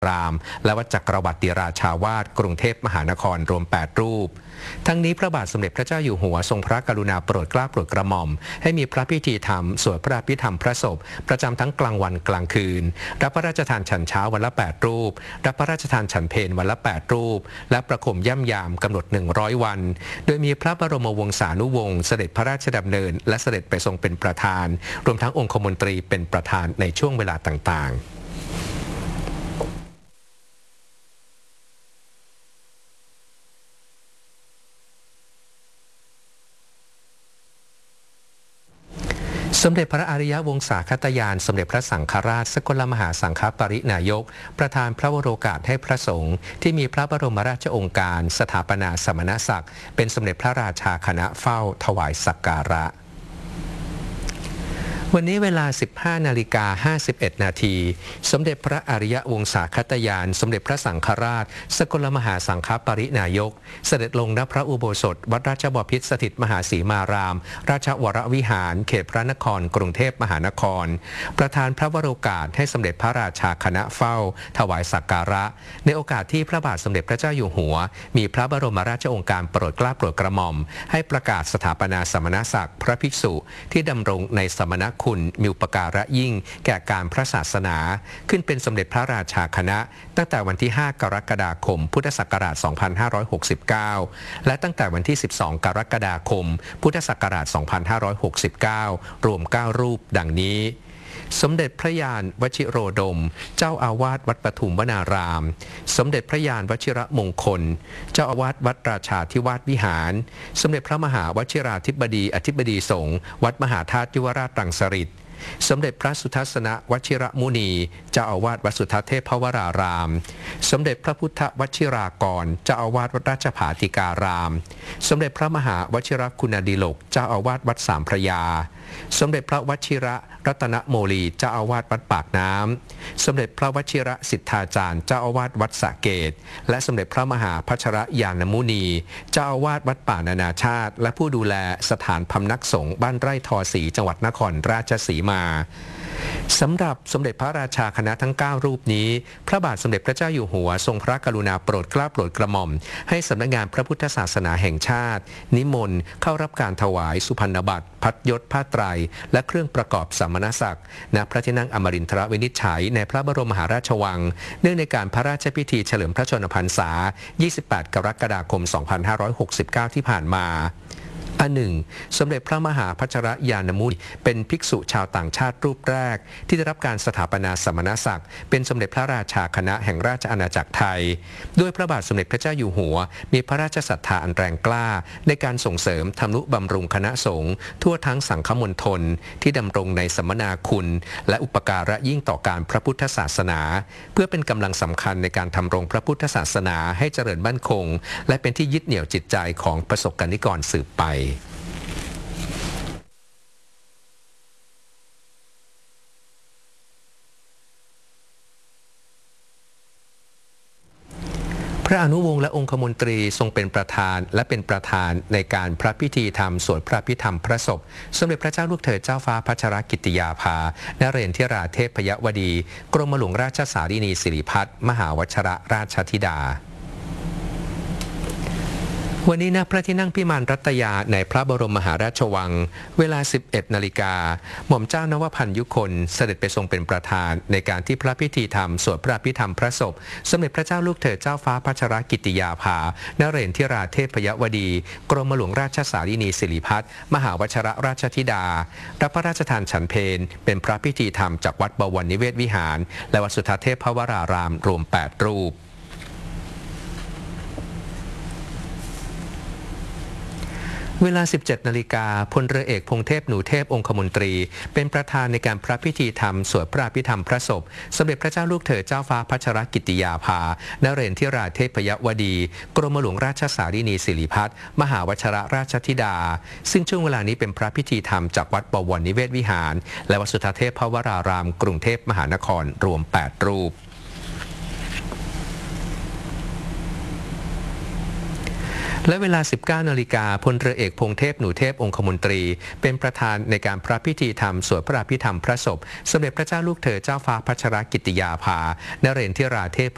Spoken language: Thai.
รามและวัดจักรวรรดิราชาวาสกรุงเทพมหานครรวม8รูปทั้งนี้พระบาทสมเด็จพระเจ้าอยู่หัวทรงพระกรุณาโปรดเกล้าโปรดกระหม่อมให้มีพระพิธีธรรมสวดพระอภิธรรมพระศพประจำทั้งกลางวันกลางคืนรับพระราชทานฉันเช้าวันละ8รูปรับพระราชทานฉันเพลวันละ8รูปและประคมย่ำยามกำหนด100วันโดยมีพระบรมวงศานุวงศ์เสด็จพระราชดำเนินและเสด็จไปทรงเป็นประธานรวมทั้งองคมนตรีเป็นประธานในช่วงเวลาต่างๆสมเด็จพระอริยวงศาคตยานสมเด็จพระสังฆราชสกลมหาสังฆปรินายกประธานพระวโรกาสให้พระสงฆ์ที่มีพระบรมราชโองการสถาปนาสมณศักดิ์เป็นสมเด็จพระราชาคณะเฝ้าถวายสักการะวันนี้เวลา 15:51 นาทีสมเด็จพระอริยวงศาคตยานสมเด็จพระสังฆราชสกลมหาสังฆปรินายกเสด็จลงณพระอุโบสถวัดราชบพิตรสถิตมหาสีมารามราชวรวิหารเขตพระนครกรุงเทพมหานครประธานพระวโรกาสให้สมเด็จพระราชาคณะเฝ้าถวายสักการะในโอกาสที่พระบาทสมเด็จพระเจ้าอยู่หัวมีพระบรมราชโองการโปรดเกล้าโปรดกระหม่อมให้ประกาศสถาปนาสมณศักดิ์พระภิกษุที่ดำรงในสมณคุณมีอุปการะยิ่งแก่การพระศาสนาขึ้นเป็นสมเด็จพระราชาคณะตั้งแต่วันที่ 5 กรกฎาคม พุทธศักราช 2569 และตั้งแต่วันที่ 12 กรกฎาคม พุทธศักราช 2569 รวม 9 รูปดังนี้สมเด็จพระยานวชิโรดมเจ้าอาวาสวัดปทุมวนารามสมเด็จพระยานวชิระมงคลเจ้าอาวาสวัดราชาธิวาสวิหารสมเด็จพระมหาวชิราธิบดีอธิบดีสงฆ์วัดมหาธาตุยุวราชรังสฤษฎิสมเด็จพระสุทัศนวชิระมุนีเจ้าอาวาสวัดสุทัศน์เทพวรารามสมเด็จพระพุทธวชิรากรเจ้าอาวาสวัดราชภาติการามสมเด็จพระมหาวชิรคุณาดิลกเจ้าอาวาสวัดสามพระยาสมเด็จพระวชิระรัตนโมลีเจ้าอาวาสวัดปากน้ำสมเด็จพระวชิระสิทธาจารย์เจ้าอาวาสวัดสระเกตและสมเด็จพระมหาพัชรยานมุนีเจ้าอาวาสวัดป่านานาชาติและผู้ดูแลสถานพำนักสงฆ์บ้านไร่ทอศรีจังหวัดนครราชสีมาสำหรับสมเด็จพระราชาคณะทั้ง9รูปนี้พระบาทสมเด็จพระเจ้าอยู่หัวทรงพระกรุณาโปรดเกล้าโปรดกระหม่อมให้สำนักงานพระพุทธศาสนาแห่งชาตินิมนต์เข้ารับการถวายสุพรรณบัตรพัดยศผ้าไตรและเครื่องประกอบสมณศักดิ์ณพระที่นั่งอมรินทรวินิจฉัยในพระบรมมหาราชวังเนื่องในการพระราชพิธีเฉลิมพระชนมพรรษา 28 กรกฎาคม 2569 ที่ผ่านมาอันหนึ่งสมเด็จพระมหาพัชรยานมุนีเป็นภิกษุชาวต่างชาติรูปแรกที่ได้รับการสถาปนาสมณศักดิ์เป็นสมเด็จพระราชาคณะแห่งราชอาณาจักรไทยด้วยพระบาทสมเด็จพระเจ้าอยู่หัวมีพระราชศรัทธาอันแรงกล้าในการส่งเสริมทำนุบำรุงคณะสงฆ์ทั่วทั้งสังฆมณฑลที่ดำรงในสมนาคุณและอุปการะยิ่งต่อการพระพุทธศาสนาเพื่อเป็นกำลังสำคัญในการทำรงพระพุทธศาสนาให้เจริญมั่นคงและเป็นที่ยึดเหนี่ยวจิตใจของประสบกนิกรสืบไปพระอนุวงศ์และองคมนตรีทรงเป็นประธานและเป็นประธานในการพระพิธีธรรมสวดพระพิธรรมพระศพสมเด็จพระเจ้าลูกเธอเจ้าฟ้าพัชรกิติยาภานเรศธิราเทพยวดีกรมหลวงราชสารินีสิริพัฒน์มหาวชรราชธิดาวันนี้ณพระที่นั่งพิมานรัตยาในพระบรมมหาราชวังเวลา 11 นาฬิกาหม่อมเจ้านวพันธ์ยุคนเสด็จไปทรงเป็นประธานในการที่พระพิธีธรรมสวดพระพิธรรมพระศพสมเด็จพระเจ้าลูกเธอเจ้าฟ้าพัชรกิติยาภานเรศธิราเทพยวดีกรมหลวงราชสารินีสิริพัฒน์มหาวชรราชธิดารับพระราชทานฉันเพลเป็นพระพิธีธรรมจากวัดบวรนิเวศวิหารและวัดสุทัศน์เทพวรารามรวม 8 รูปเวลา 17 นาฬิกาพลเรือเอกพงเทพหนูเทพองคมนตรีเป็นประธานในการพระพิธีธรรมสวดพระอภิธรรมพระศพสมเด็จพระเจ้าลูกเธอเจ้าฟ้าพัชรกิติยาภานเรศธิราเทพยวดีกรมหลวงราชสารินีสิริพัฒน์มหาวชรราชธิดาซึ่งช่วงเวลานี้เป็นพระพิธีธรรมจากวัดบวรนิเวศวิหารและวัดสุทัศน์เทพวรารามกรุงเทพมหานครรวม 8 รูป และเวลา 19 นาฬิกาพลเรือเอกพงเทพหนูเทพองคมนตรีเป็นประธานในการพระพิธีธรรมสวดพระอภิธรรมพระศพสมเด็จพระเจ้าลูกเธอเจ้าฟ้าพัชรกิติยาภานเรศธิราเทพ